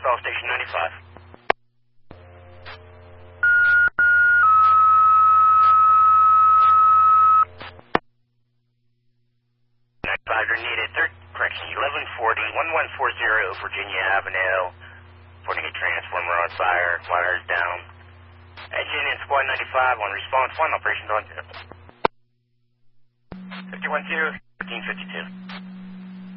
call station 95. You're needed. Correction, 1140 Virginia Avenue. Reporting a transformer on fire, wires down. Engine in squad 95 on response 1, operations on 0. 51-2, 1352.